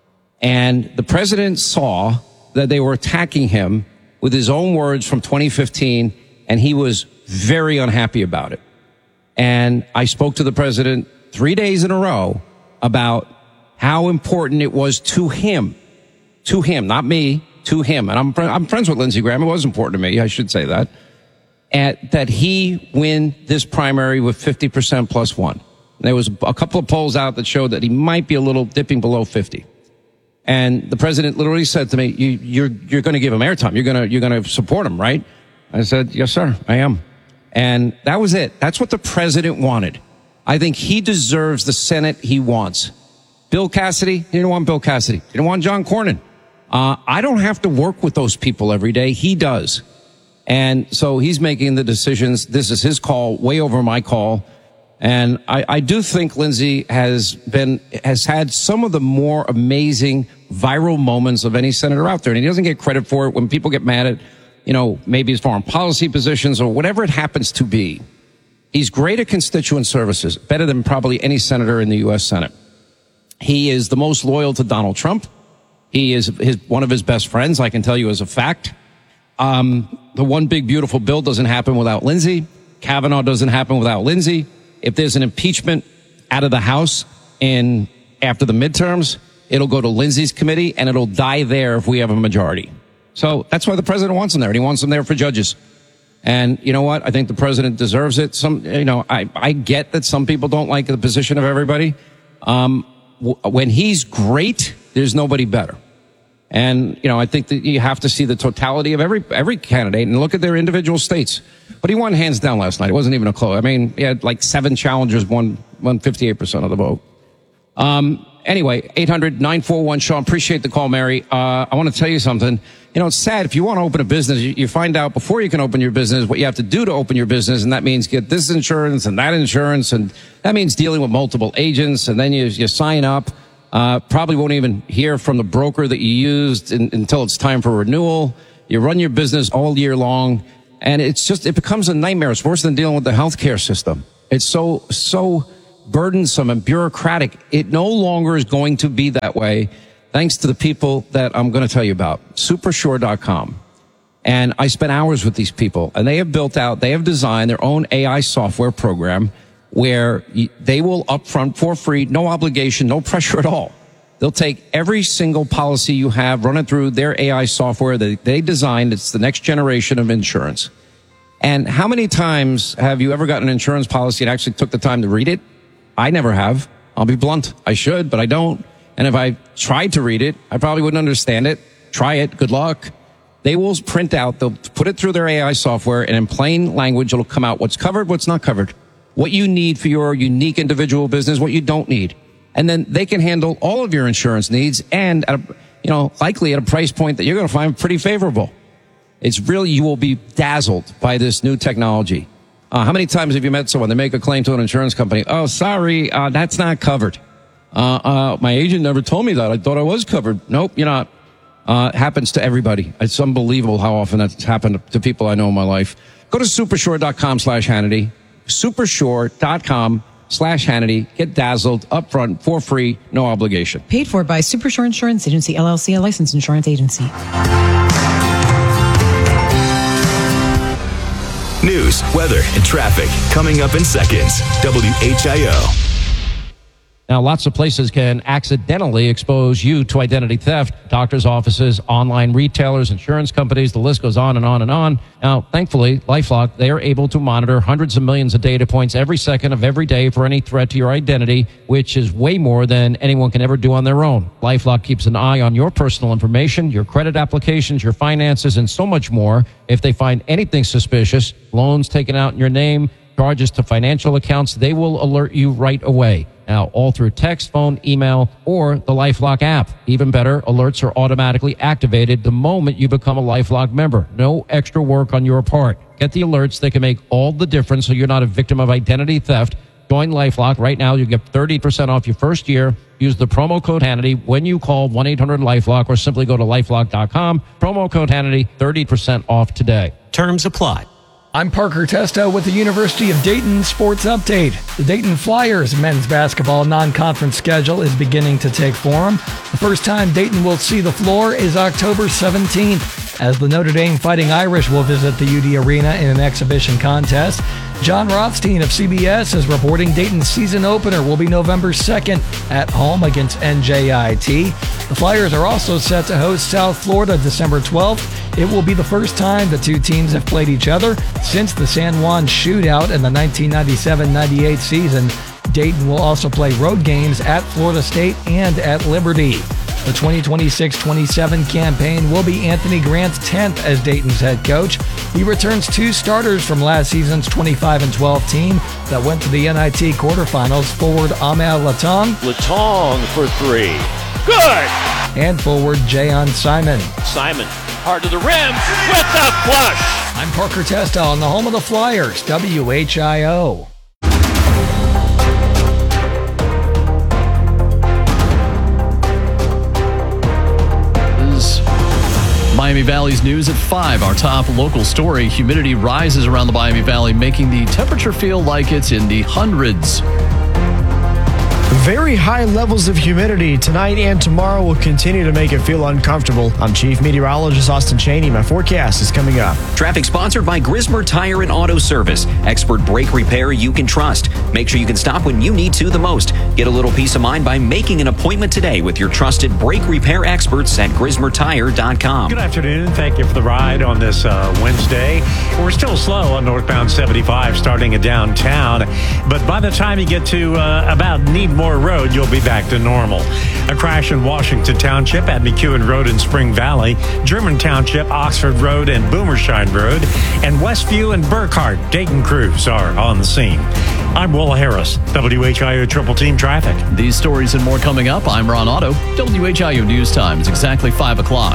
S2: And the president saw that they were attacking him with his own words from twenty fifteen, and he was very unhappy about it. And I spoke to the president three days in a row about how important it was to him, to him, not me, to him. And I'm, I'm friends with Lindsey Graham. It was important to me. I should say that. And that he win this primary with fifty percent plus one. And there was a couple of polls out that showed that he might be a little dipping below fifty. And the president literally said to me, you, you're, you're going to give him airtime. You're going to, you're going to support him, right? I said, yes, sir, I am. And that was it. That's what the president wanted. I think he deserves the Senate he wants. Bill Cassidy, he didn't want Bill Cassidy. He didn't want John Cornyn. Uh, I don't have to work with those people every day. He does. And so he's making the decisions. This is his call, way over my call. And I, I do think Lindsey has been, has had some of the more amazing viral moments of any senator out there. And he doesn't get credit for it when people get mad at, you know, maybe his foreign policy positions or whatever it happens to be. He's great at constituent services, better than probably any senator in the U S Senate. He is the most loyal to Donald Trump. He is his, one of his best friends, I can tell you as a fact. Um, the one big beautiful bill doesn't happen without Lindsey. Kavanaugh doesn't happen without Lindsey. If there's an impeachment out of the House in after the midterms, it'll go to Lindsey's committee and it'll die there if we have a majority. So that's why the president wants him there, and he wants him there for judges. And you know what? I think the president deserves it. Some, you know, I, I get that some people don't like the position of everybody. Um, w- when he's great, there's nobody better. And, you know, I think that you have to see the totality of every, every candidate and look at their individual states. But he won hands down last night. It wasn't even a close. I mean, he had like seven challengers, won, won fifty-eight percent of the vote. Um, anyway, eight hundred nine four one Sean. Appreciate the call, Mary. Uh, I want to tell you something. You know, it's sad. If you want to open a business, you, you find out before you can open your business what you have to do to open your business. And that means get this insurance and that insurance. And that means dealing with multiple agents. And then you, you sign up. Uh, probably won't even hear from the broker that you used in, until it's time for renewal. You run your business all year long. And it's just, it becomes a nightmare. It's worse than dealing with the healthcare system. It's so, so burdensome and bureaucratic. It no longer is going to be that way, thanks to the people that I'm going to tell you about, super sure dot com. And I spent hours with these people, and they have built out, they have designed their own A I software program where they will upfront for free, no obligation, no pressure at all. They'll take every single policy you have, run it through their A I software that they designed. It's the next generation of insurance. And how many times have you ever gotten an insurance policy and actually took the time to read it? I never have. I'll be blunt. I should, but I don't. And if I tried to read it, I probably wouldn't understand it. Try it. Good luck. They will print out, they'll put it through their A I software, and in plain language, it'll come out what's covered, what's not covered, what you need for your unique individual business, what you don't need. And then they can handle all of your insurance needs, and at a, you know, likely at a price point that you're going to find pretty favorable. It's really, you will be dazzled by this new technology. Uh, how many times have you met someone, they make a claim to an insurance company? Oh, sorry, uh, that's not covered. Uh, uh, my agent never told me that. I thought I was covered. Nope, you're not. Uh, happens to everybody. It's unbelievable how often that's happened to people I know in my life. Go to supersure dot com slash Hannity. supersure dot com slash Hannity. Get dazzled upfront for free, no obligation.
S3: Paid for by Supershore Insurance Agency, L L C, a licensed insurance agency.
S5: News, weather, and traffic coming up in seconds. W H I O.
S2: Now, lots of places can accidentally expose you to identity theft. Doctors' offices, online retailers, insurance companies, the list goes on and on and on. Now, thankfully, LifeLock, they are able to monitor hundreds of millions of data points every second of every day for any threat to your identity, which is way more than anyone can ever do on their own. LifeLock keeps an eye on your personal information, your credit applications, your finances, and so much more. If they find anything suspicious, loans taken out in your name, charges to financial accounts, they will alert you right away. Now, all through text, phone, email, or the LifeLock app. Even better, alerts are automatically activated the moment you become a LifeLock member. No extra work on your part. Get the alerts that can make all the difference so you're not a victim of identity theft. Join LifeLock right now. You get thirty percent off your first year. Use the promo code Hannity when you call one eight hundred LifeLock or simply go to lifelock dot com. Promo code Hannity, thirty percent off today.
S10: Terms apply.
S13: I'm Parker Testo with the University of Dayton Sports Update. The Dayton Flyers men's basketball non-conference schedule is beginning to take form. The first time Dayton will see the floor is October seventeenth, as the Notre Dame Fighting Irish will visit the U D Arena in an exhibition contest. John Rothstein of C B S is reporting Dayton's season opener will be November second at home against N J I T. The Flyers are also set to host South Florida December twelfth. It will be the first time the two teams have played each other since the San Juan shootout in the nineteen ninety-seven ninety-eight season. Dayton will also play road games at Florida State and at Liberty. The twenty twenty-six twenty-seven campaign will be Anthony Grant's tenth as Dayton's head coach. He returns two starters from last season's twenty-five and twelve team that went to the N I T quarterfinals. Forward Amal Latong.
S15: Latong for three. Good!
S13: And forward Jayon Simon.
S15: Simon, hard to the rim with the flush.
S13: I'm Parker Testo on the home of the Flyers, W H I O.
S6: Miami Valley's news at five. Our top local story, humidity rises around the Miami Valley, making the temperature feel like it's in the hundreds.
S9: Very high levels of humidity tonight and tomorrow will continue to make it feel uncomfortable. I'm Chief Meteorologist Austin Cheney. My forecast is coming up.
S7: Traffic sponsored by Grismer Tire and Auto Service. Expert brake repair you can trust. Make sure you can stop when you need to the most. Get a little peace of mind by making an appointment today with your trusted brake repair experts at grismer tire dot com.
S8: Good afternoon. Thank you for the ride on this uh, Wednesday. We're still slow on northbound seventy-five starting at downtown, but by the time you get to uh, about Needmore Road, you'll be back to normal. A crash in Washington Township at McEwen Road in Spring Valley, German Township, Oxford Road, and Boomershine Road, and Westview and Burkhart. Dayton crews are on the scene. I'm Will Harris, W H I O Triple Team Traffic.
S6: These stories and more coming up. I'm Ron Otto. W H I O News Time is exactly five o'clock.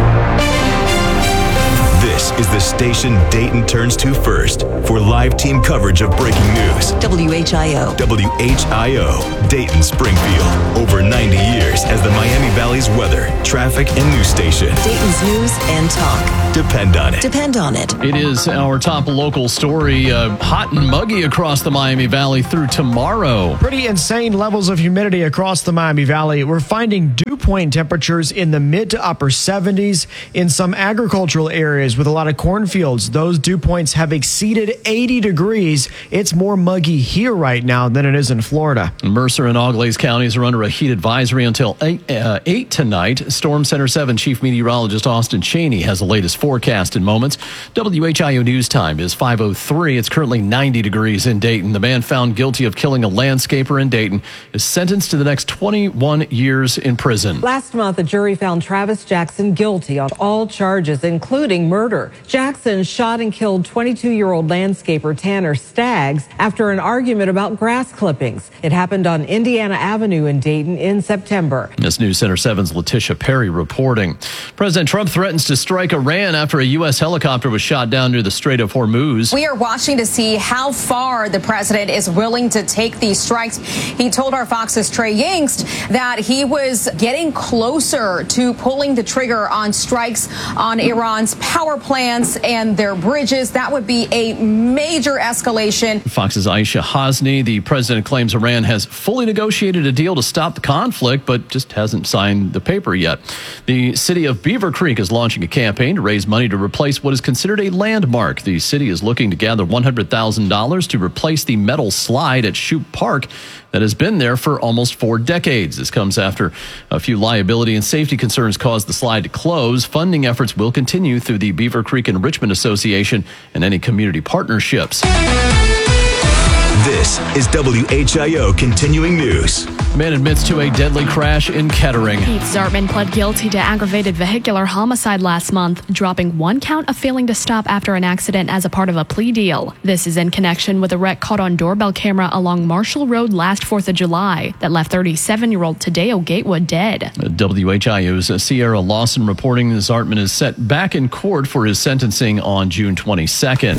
S5: This is the station Dayton turns to first for live team coverage of breaking news.
S14: W H I O.
S5: W H I O, Dayton Springfield. Over ninety years as the Miami Valley's weather, traffic, and news station.
S14: Dayton's news and talk.
S5: Depend on it.
S14: Depend on it.
S6: It is our top local story. Uh, hot and muggy across the Miami Valley through tomorrow.
S9: Pretty insane levels of humidity across the Miami Valley. We're finding dew point temperatures in the mid to upper seventies in some agricultural areas with a lot of cornfields. Those dew points have exceeded eighty degrees. It's more muggy here right now than it is in Florida.
S6: Mercer and Auglaize counties are under a heat advisory until eight, uh, eight tonight. Storm Center seven Chief Meteorologist Austin Cheney has the latest forecast in moments. W H I O News Time is five oh three. It's currently ninety degrees in Dayton. The man found guilty of killing a landscaper in Dayton is sentenced to the next twenty-one years in prison.
S10: Last month, a jury found Travis Jackson guilty on all charges, including murder. Jackson shot and killed twenty-two-year-old landscaper Tanner Staggs after an argument about grass clippings. It happened on Indiana Avenue in Dayton in September.
S6: This News Center seven's Letitia Perry reporting. President Trump threatens to strike Iran after a U S helicopter was shot down near the Strait of Hormuz.
S11: We are watching to see how far the president is willing to take these strikes. He told our Fox's Trey Yingst that he was getting closer to pulling the trigger on strikes on Iran's power plants and their bridges. That would be a major escalation.
S6: Fox's Aisha Hasni. The president claims Iran has fully negotiated a deal to stop the conflict, but just hasn't signed the paper yet. The city of Beaver Creek is launching a campaign to raise money to replace what is considered a landmark. The city is looking to gather one hundred thousand dollars to replace the metal slide at Shoup Park that has been there for almost four decades. This comes after a few liability and safety concerns caused the slide to close. Funding efforts will continue through the Beaver Creek Enrichment Association and any community partnerships.
S5: This is W H I O Continuing News.
S6: Man admits to a deadly crash in Kettering.
S16: Keith Zartman pled guilty to aggravated vehicular homicide last month, dropping one count of failing to stop after an accident as a part of a plea deal. This is in connection with a wreck caught on doorbell camera along Marshall Road last fourth of July that left thirty-seven-year-old Tadeo Gatewood dead.
S6: W H I O's Sierra Lawson reporting Zartman is set back in court for his sentencing on June twenty-second.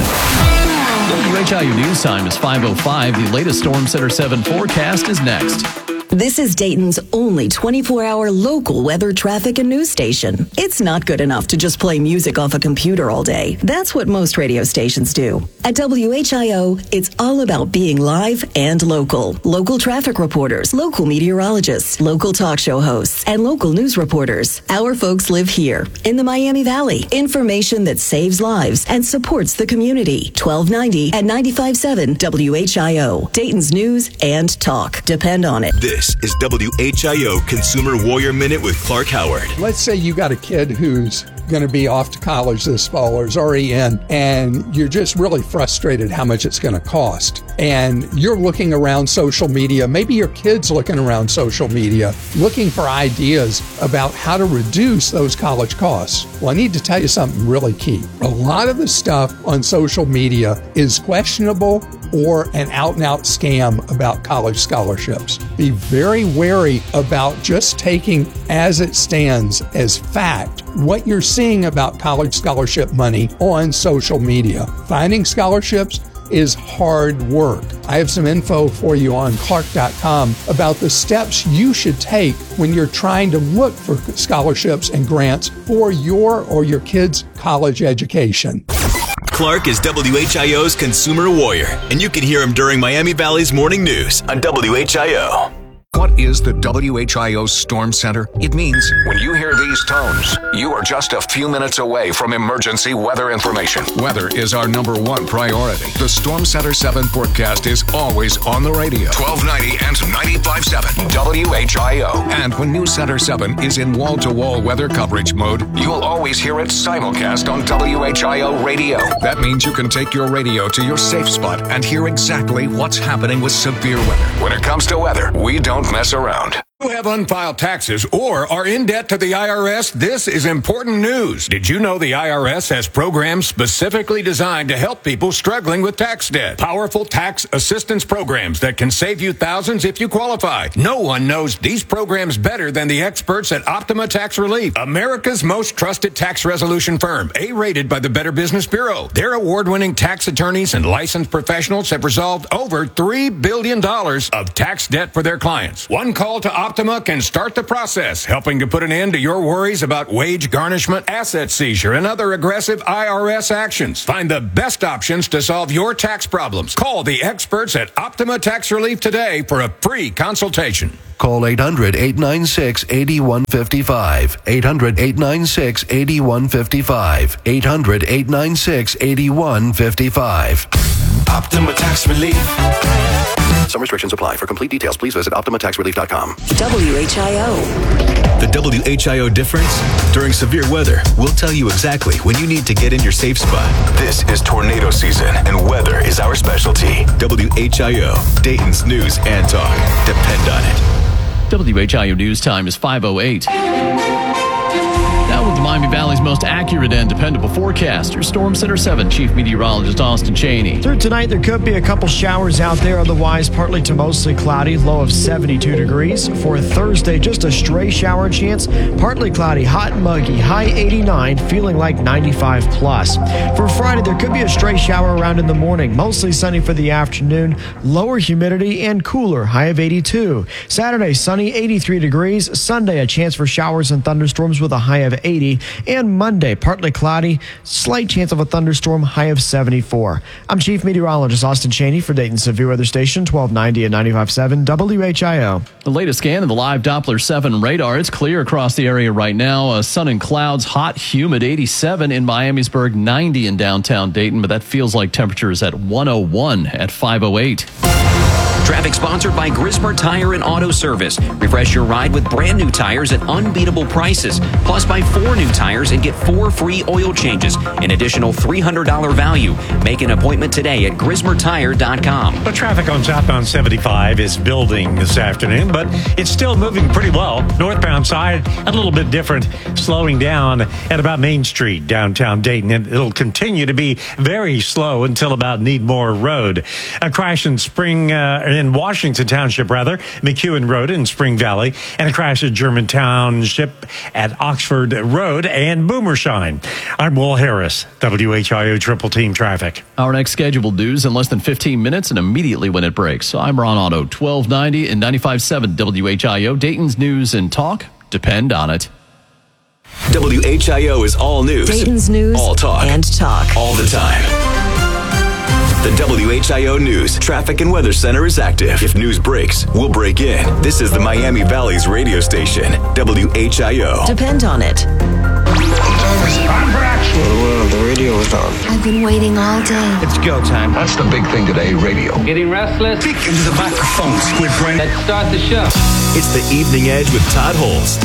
S6: W H I O News Time is five oh five. The latest Storm Center seven forecast is next.
S14: This is Dayton's only twenty-four hour local weather, traffic, and news station. It's not good enough to just play music off a computer all day. That's what most radio stations do. At W H I O, it's all about being live and local. Local traffic reporters, local meteorologists, local talk show hosts, and local news reporters. Our folks live here in the Miami Valley. Information that saves lives and supports the community. twelve ninety and ninety-five point seven W H I O. Dayton's news and talk. Depend on it.
S5: This is W H I O Consumer Warrior Minute with Clark Howard.
S18: Let's say you got a kid who's going to be off to college this fall or is already in, and you're just really frustrated how much it's going to cost. And you're looking around social media, maybe your kid's looking around social media, looking for ideas about how to reduce those college costs. Well, I need to tell you something really key. A lot of the stuff on social media is questionable or an out-and-out scam about college scholarships. Be very wary about just taking as it stands as fact what you're seeing about college scholarship money on social media. Finding scholarships is hard work. I have some info for you on Clark dot com about the steps you should take when you're trying to look for scholarships and grants for your or your kid's college education.
S5: Clark is W H I O's Consumer Warrior, and you can hear him during Miami Valley's Morning News on W H I O.
S12: What is the W H I O Storm Center? It means when you hear these tones, you are just a few minutes away from emergency weather information. Weather is our number one priority. The Storm Center seven forecast is always on the radio. twelve ninety and ninety-five point seven W H I O. And when News Center seven is in wall-to-wall weather coverage mode, you'll always hear it simulcast on W H I O radio. That means you can take your radio to your safe spot and hear exactly what's happening with severe weather. When it comes to weather, we don't mess around. you have unfiled taxes or are in debt to the I R S, this is important news. Did you know the I R S has programs specifically designed to help people struggling with tax debt? Powerful tax assistance programs that can save you thousands if you qualify. No one knows these programs better than the experts at Optima Tax Relief, America's most trusted tax resolution firm, A-rated by the Better Business Bureau. Their award-winning tax attorneys and licensed professionals have resolved over three billion dollars of tax debt for their clients. One call to Optima can start the process, helping to put an end to your worries about wage garnishment, asset seizure, and other aggressive I R S actions. Find the best options to solve your tax problems. Call the experts at Optima Tax Relief today for a free consultation.
S1: Call eight hundred, eight nine six, eight one five five. eight hundred, eight nine six, eight one five five. eight hundred, eight nine six, eight one five five.
S17: Optima Tax Relief.
S1: Some restrictions apply. For complete details, please visit optima tax relief dot com.
S14: W H I O.
S5: The W H I O difference? During severe weather, we'll tell you exactly when you need to get in your safe spot. This is tornado season, and weather is our specialty. W H I O, Dayton's news and talk. Depend on it.
S6: W H I O News Time is five oh eight. Now with the Miami Valley's most accurate and dependable forecaster, Storm Center seven Chief Meteorologist Austin Cheney.
S9: Through tonight, there could be a couple showers out there. Otherwise, partly to mostly cloudy, low of seventy-two degrees. For Thursday, just a stray shower chance. Partly cloudy, hot and muggy, high eighty-nine, feeling like ninety-five plus. For Friday, there could be a stray shower around in the morning. Mostly sunny for the afternoon. Lower humidity and cooler, high of eighty-two. Saturday, sunny, eighty-three degrees. Sunday, a chance for showers and thunderstorms with a high of eighty. And Monday, partly cloudy, slight chance of a thunderstorm, high of seventy-four. I'm Chief Meteorologist Austin Cheney for Dayton Severe Weather Station, twelve ninety and ninety-five point seven W H I O.
S6: The latest scan of the live Doppler seven radar. It's clear across the area right now. Uh, sun and clouds, hot, humid, eighty-seven in Miamisburg, ninety in downtown Dayton, but that feels like temperatures at one oh one at five oh eight.
S7: Traffic sponsored by Grismer Tire and Auto Service. Refresh your ride with brand new tires at unbeatable prices. Plus, buy four new tires and get four free oil changes. An additional three hundred dollars value. Make an appointment today at grismer tire dot com.
S8: The traffic on southbound seventy-five is building this afternoon, but it's still moving pretty well. Northbound side, a little bit different, slowing down at about Main Street, downtown Dayton. And it'll continue to be very slow until about Needmore Road. A crash in Spring, uh, in Washington Township, rather, McEwen Road in Spring Valley, and a crash at German Township at Oxford Road and Boomershine. I'm Will Harris, W H I O Triple Team Traffic.
S6: Our next scheduled news in less than fifteen minutes and immediately when it breaks. I'm Ron Otto, twelve ninety and ninety-five point seven W H I O, Dayton's news and talk. Depend on it.
S5: W H I O is all news.
S14: Dayton's news
S5: all talk.
S14: And talk.
S5: All the time. The W H I O News Traffic and Weather Center is active. If news breaks, we'll break in. This is the Miami Valley's radio station, W H I O.
S14: Depend on it.
S17: Time for action.
S19: Well, the radio is on.
S4: I've been waiting all day.
S19: It's go time. That's the big thing today, radio.
S20: Getting restless?
S17: Speak into the microphone, Squid Brain.
S20: Let's start the show.
S5: It's the Evening Edge with Todd Holst.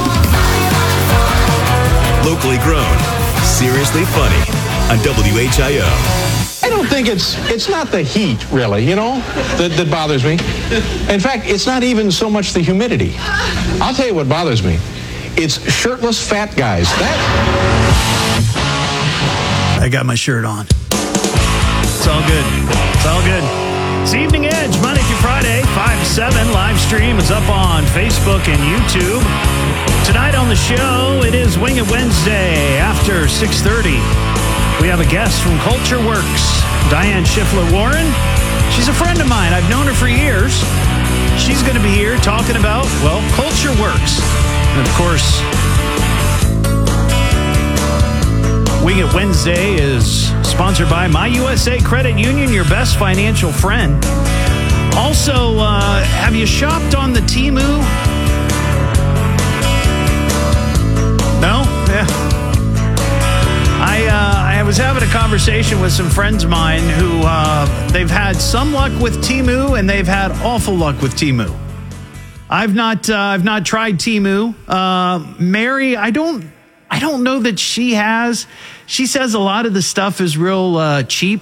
S5: Locally grown, seriously funny on W H I O.
S25: I don't think it's it's not the heat, really, you know, that, that bothers me. In fact, it's not even so much the humidity. I'll tell you what bothers me. It's shirtless fat guys. That...
S26: I got my shirt on. It's all good. It's all good. It's Evening Edge, Monday through Friday, five to seven. Live stream is up on Facebook and YouTube. Tonight on the show, it is Wing It Wednesday after six thirty. We have a guest from Culture Works, Diane Schiffler-Warren. She's a friend of mine. I've known her for years. She's going to be here talking about, well, Culture Works. And, of course, Wing It Wednesday is sponsored by My U S A Credit Union, your best financial friend. Also, uh, have you shopped on the Temu? No? Yeah. I uh, I was having a conversation with some friends of mine who uh, they've had some luck with Temu and they've had awful luck with Temu. I've not uh, I've not tried Temu. Uh, Mary, I don't I don't know that she has. She says a lot of the stuff is real uh, cheap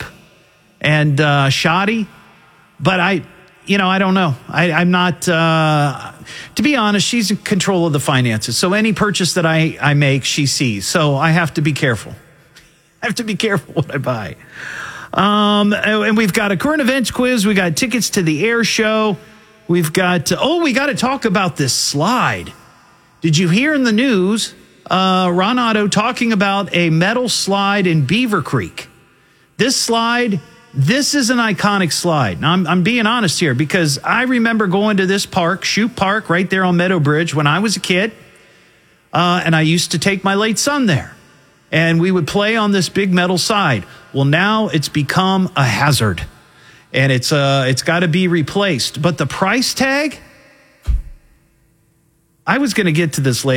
S26: and uh, shoddy, but I you know I don't know. I, I'm not. Uh, to be honest, she's in control of the finances. So any purchase that I, I make, she sees. So I have to be careful. I have to be careful what I buy. Um, and we've got a current events quiz. We got tickets to the air show. We've got, oh, we got to talk about this slide. Did you hear in the news, uh, Ron Otto talking about a metal slide in Beaver Creek? This slide, this is an iconic slide. Now, I'm, I'm being honest here because I remember going to this park, Shoup Park, right there on Meadow Bridge when I was a kid. Uh, and I used to take my late son there. And we would play on this big metal slide. Well, now it's become a hazard. And it's uh, it's got to be replaced. But the price tag, I was going to get to this later.